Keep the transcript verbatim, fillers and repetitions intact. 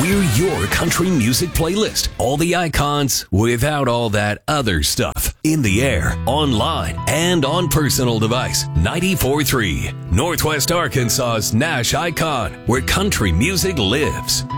We're your country music playlist. All the icons without all that other stuff. In the air, online, and on personal device. ninety-four point three Northwest Arkansas's Nash Icon, where country music lives.